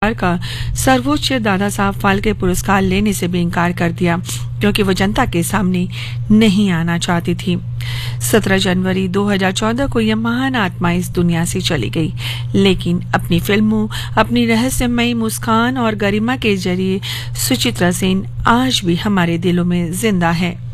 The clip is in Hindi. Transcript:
परिवार का सर्वोच्च दादा साहब फाल्के पुरस्कार लेने से भी इनकार कर दिया, क्योंकि वो जनता के सामने नहीं आना चाहती थी। 17 जनवरी 2014 को यह महान आत्मा इस दुनिया से चली गई, लेकिन अपनी फिल्मों, अपनी रहस्यमयी मुस्कान और गरिमा के जरिए सुचित्रा सेन आज भी हमारे दिलों में जिंदा है।